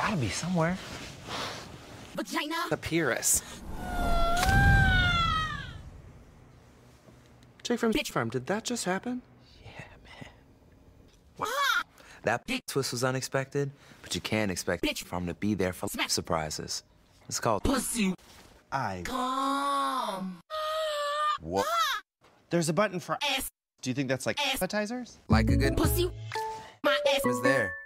gotta be somewhere. Vagina. Papyrus. Jake from Bitch Farm, did that just happen? Yeah, man. That twist was unexpected, but you can't expect Bitch Farm to be there for surprises. It's called Pussy. Come. What? There's a button for ass. Do you think that's like appetizers? like a good Pussy. My ass was there.